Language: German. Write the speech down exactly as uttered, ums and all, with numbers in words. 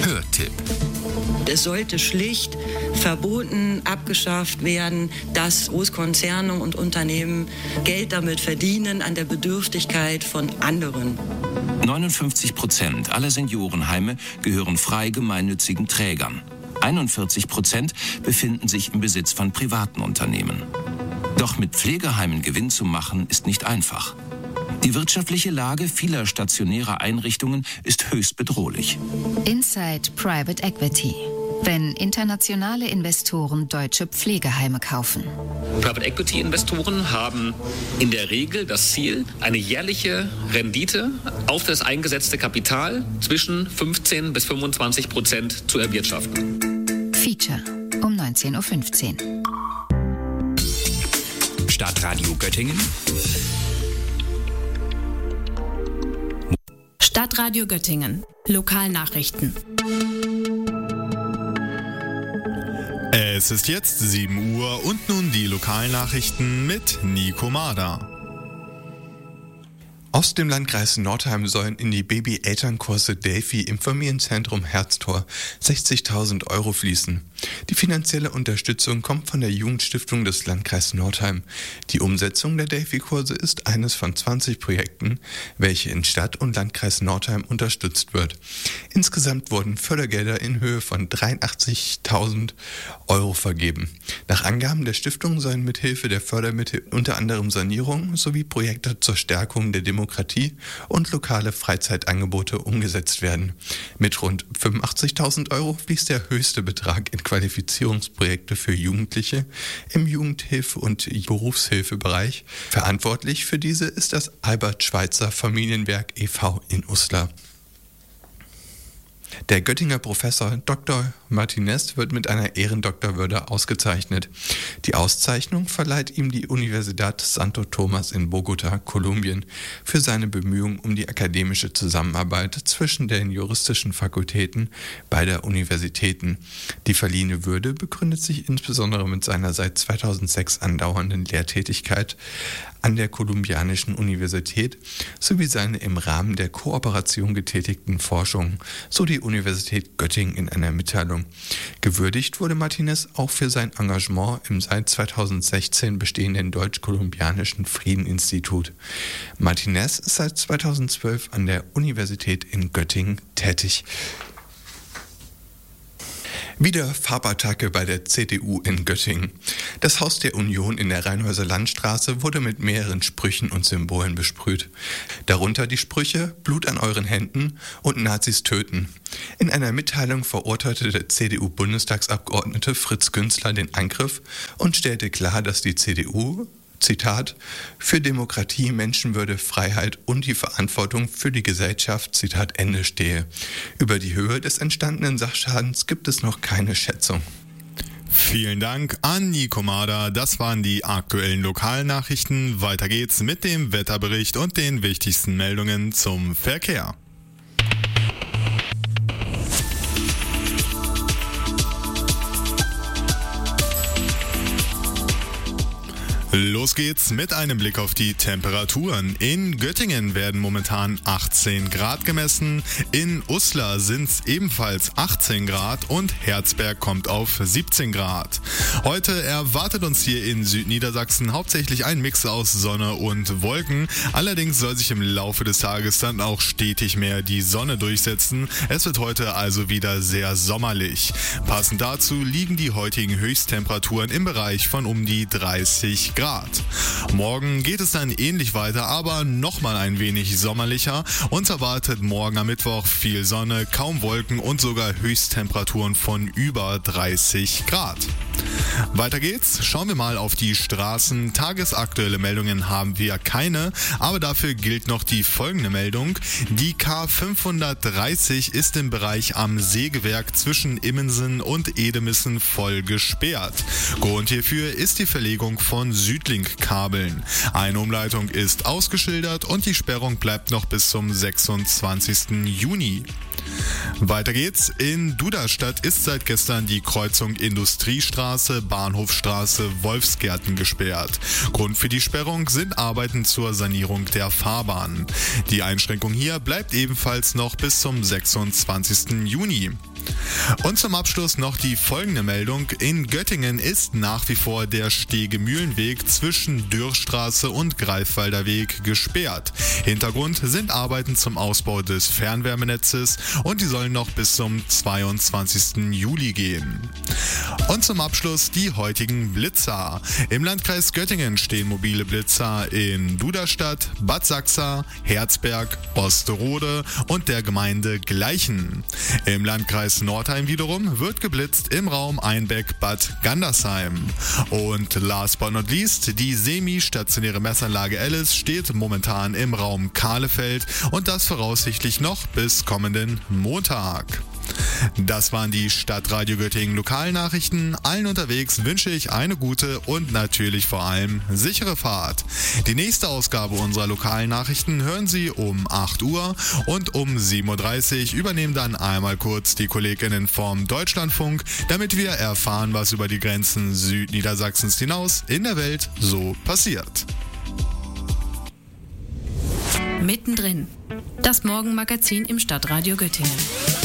Hörtipp. Es sollte schlicht verboten, abgeschafft werden, dass Großkonzerne und Unternehmen Geld damit verdienen an der Bedürftigkeit von anderen. neunundfünfzig Prozent aller Seniorenheime gehören frei gemeinnützigen Trägern. einundvierzig Prozent befinden sich im Besitz von privaten Unternehmen. Doch mit Pflegeheimen Gewinn zu machen, ist nicht einfach. Die wirtschaftliche Lage vieler stationärer Einrichtungen ist höchst bedrohlich. Inside Private Equity. Wenn internationale Investoren deutsche Pflegeheime kaufen. Private Equity Investoren haben in der Regel das Ziel, eine jährliche Rendite auf das eingesetzte Kapital zwischen fünfzehn bis fünfundzwanzig Prozent zu erwirtschaften. Feature um neunzehn Uhr fünfzehn. Stadtradio Göttingen. Stadtradio Göttingen. Lokalnachrichten. Es ist jetzt sieben Uhr und nun die Lokalnachrichten mit Nico Mader. Aus dem Landkreis Nordheim sollen in die Baby-Elternkurse Delphi im Familienzentrum Herztor sechzigtausend Euro fließen. Die finanzielle Unterstützung kommt von der Jugendstiftung des Landkreises Nordheim. Die Umsetzung der Delphi-Kurse ist eines von zwanzig Projekten, welche in Stadt und Landkreis Nordheim unterstützt wird. Insgesamt wurden Fördergelder in Höhe von dreiundachtzigtausend Euro vergeben. Nach Angaben der Stiftung sollen mithilfe der Fördermittel unter anderem Sanierung sowie Projekte zur Stärkung der Demokratie Demokratie und lokale Freizeitangebote umgesetzt werden. Mit rund fünfundachtzigtausend Euro fließt der höchste Betrag in Qualifizierungsprojekte für Jugendliche im Jugendhilfe- und Berufshilfebereich. Verantwortlich für diese ist das Albert-Schweitzer Familienwerk e V in Uslar. Der Göttinger Professor Doktor Martinez wird mit einer Ehrendoktorwürde ausgezeichnet. Die Auszeichnung verleiht ihm die Universidad Santo Tomás in Bogotá, Kolumbien, für seine Bemühungen um die akademische Zusammenarbeit zwischen den juristischen Fakultäten beider Universitäten. Die verliehene Würde begründet sich insbesondere mit seiner seit zweitausendsechs andauernden Lehrtätigkeit an der Kolumbianischen Universität sowie seine im Rahmen der Kooperation getätigten Forschungen, so die Universität Göttingen in einer Mitteilung. Gewürdigt wurde Martinez auch für sein Engagement im seit zweitausendsechzehn bestehenden Deutsch-Kolumbianischen Friedeninstitut. Martinez ist seit zweitausendzwölf an der Universität in Göttingen tätig. Wieder Farbattacke bei der C D U in Göttingen. Das Haus der Union in der Rheinhäuser Landstraße wurde mit mehreren Sprüchen und Symbolen besprüht. Darunter die Sprüche „Blut an euren Händen“ und „Nazis töten“. In einer Mitteilung verurteilte der C D U-Bundestagsabgeordnete Fritz Günzler den Angriff und stellte klar, dass die C D U, Zitat, für Demokratie, Menschenwürde, Freiheit und die Verantwortung für die Gesellschaft, Zitat Ende, stehe. Über die Höhe des entstandenen Sachschadens gibt es noch keine Schätzung. Vielen Dank an Nico Mader. Das waren die aktuellen Lokalnachrichten. Weiter geht's mit dem Wetterbericht und den wichtigsten Meldungen zum Verkehr. Los geht's mit einem Blick auf die Temperaturen. In Göttingen werden momentan achtzehn Grad gemessen, in Uslar sind's ebenfalls achtzehn Grad und Herzberg kommt auf siebzehn Grad. Heute erwartet uns hier in Südniedersachsen hauptsächlich ein Mix aus Sonne und Wolken. Allerdings soll sich im Laufe des Tages dann auch stetig mehr die Sonne durchsetzen. Es wird heute also wieder sehr sommerlich. Passend dazu liegen die heutigen Höchsttemperaturen im Bereich von um die dreißig Grad. Morgen geht es dann ähnlich weiter, aber nochmal ein wenig sommerlicher. Uns erwartet morgen am Mittwoch viel Sonne, kaum Wolken und sogar Höchsttemperaturen von über dreißig Grad. Weiter geht's. Schauen wir mal auf die Straßen. Tagesaktuelle Meldungen haben wir keine, aber dafür gilt noch die folgende Meldung. Die K fünfhundertdreißig ist im Bereich am Sägewerk zwischen Immensen und Edemissen voll gesperrt. Grund hierfür ist die Verlegung von Südlink-Kabeln. Eine Umleitung ist ausgeschildert und die Sperrung bleibt noch bis zum sechsundzwanzigsten Juni. Weiter geht's. In Duderstadt ist seit gestern die Kreuzung Industriestraße, Bahnhofstraße, Wolfsgärten gesperrt. Grund für die Sperrung sind Arbeiten zur Sanierung der Fahrbahn. Die Einschränkung hier bleibt ebenfalls noch bis zum sechsundzwanzigsten Juni. Und zum Abschluss noch die folgende Meldung. In Göttingen ist nach wie vor der Stege-Mühlenweg zwischen Dürrstraße und Greifwalder Weg gesperrt. Hintergrund sind Arbeiten zum Ausbau des Fernwärmenetzes und die sollen noch bis zum zweiundzwanzigsten Juli gehen. Und zum Abschluss die heutigen Blitzer. Im Landkreis Göttingen stehen mobile Blitzer in Duderstadt, Bad Sachsa, Herzberg, Osterode und der Gemeinde Gleichen. Im Landkreis Nordheim wiederum wird geblitzt im Raum Einbeck-Bad Gandersheim. Und last but not least, die semi-stationäre Messanlage Alice steht momentan im Raum Kahlefeld und das voraussichtlich noch bis kommenden Montag. Das waren die Stadtradio Göttingen Lokalnachrichten. Allen unterwegs wünsche ich eine gute und natürlich vor allem sichere Fahrt. Die nächste Ausgabe unserer lokalen Nachrichten hören Sie um acht Uhr und um sieben Uhr dreißig übernehmen dann einmal kurz die KollegInnen vom Deutschlandfunk, damit wir erfahren, was über die Grenzen Südniedersachsens hinaus in der Welt so passiert. Mittendrin. Das Morgenmagazin im Stadtradio Göttingen.